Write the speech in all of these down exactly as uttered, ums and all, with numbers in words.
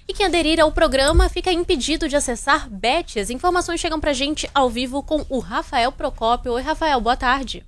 E quem aderir ao programa fica impedido de acessar Bet. As informações chegam pra gente ao vivo com o Rafael Procópio. Oi, Rafael, boa tarde.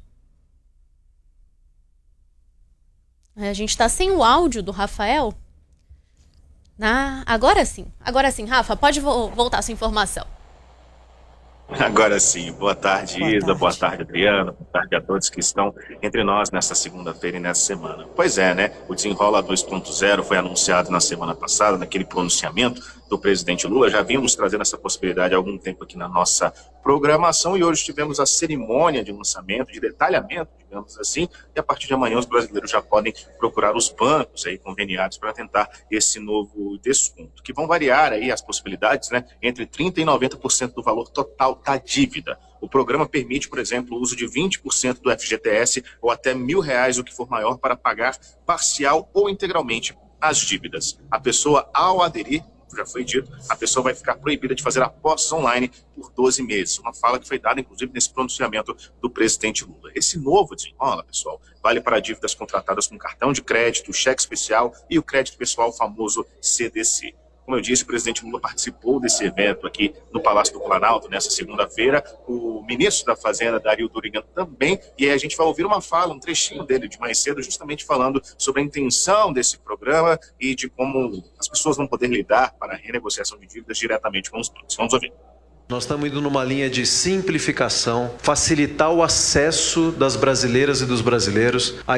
A gente tá sem o áudio do Rafael. Ah, agora sim, agora sim, Rafa, pode vo- voltar a sua informação. Agora sim, boa tarde, Boa Isa, tarde. boa tarde, Adriano, boa tarde a todos que estão entre nós nesta segunda-feira e nessa semana. Pois é, né? O Desenrola dois ponto zero foi anunciado na semana passada, naquele pronunciamento do presidente Lula. Já vimos trazendo essa possibilidade há algum tempo aqui na nossa programação e hoje tivemos a cerimônia de lançamento, de detalhamento, digamos assim, e a partir de amanhã os brasileiros já podem procurar os bancos aí conveniados para tentar esse novo desconto, que vão variar aí as possibilidades, né, entre trinta por cento e noventa por cento do valor total da dívida. O programa permite, por exemplo, o uso de vinte por cento do F G T S ou até mil reais, o que for maior, para pagar parcial ou integralmente as dívidas. A pessoa, ao aderir, já foi dito, a pessoa vai ficar proibida de fazer apostas online por doze meses. Uma fala que foi dada, inclusive, nesse pronunciamento do presidente Lula. Esse novo desenrola, pessoal, vale para dívidas contratadas com cartão de crédito, cheque especial e o crédito pessoal, famoso C D C. Como eu disse, o presidente Lula participou desse evento aqui no Palácio do Planalto nessa segunda-feira. O ministro da Fazenda, Dario Durigan, também. E aí a gente vai ouvir uma fala, um trechinho dele de mais cedo, justamente falando sobre a intenção desse programa e de como as pessoas vão poder lidar para a renegociação de dívidas diretamente com os bancos. Vamos ouvir. Nós estamos indo numa linha de simplificação, facilitar o acesso das brasileiras e dos brasileiros a